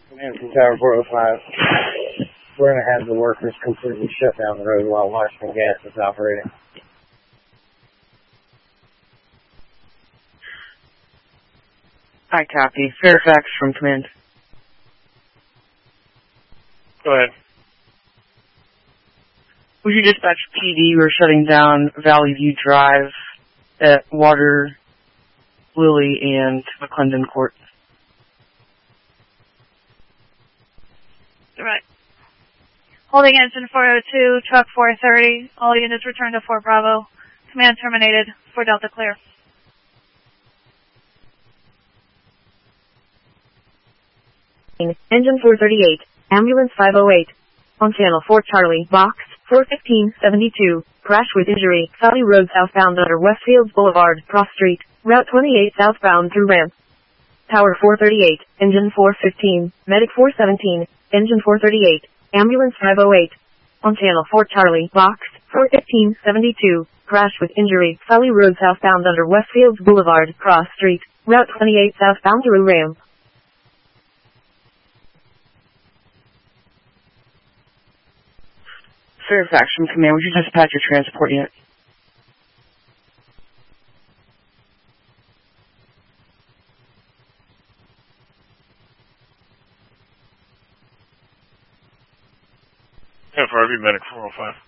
Man from Tower 405. We're going to have the workers completely shut down the road while Washington Gas is operating. I copy. Fairfax from command. Go ahead. Would you dispatch PD? We're shutting down Valley View Drive at Water, Lily, and McClendon Court. Right. Holding engine 402, truck 430. All units return to Fort Bravo. Command terminated. For Delta clear. Engine 438, ambulance 508. On channel 4 Charlie, box 41572. Crash with injury, Valley Road southbound under Westfields Boulevard, Cross Street, Route 28 southbound through ramp. Tower 438, engine 415, medic 417, engine 438, ambulance 508. On channel 4 Charlie, box 41572. Crash with injury, Valley Road southbound under Westfields Boulevard, Cross Street, Route 28 southbound through ramp. Fairfax from command. Would you dispatch your transport unit? FRB medic 405.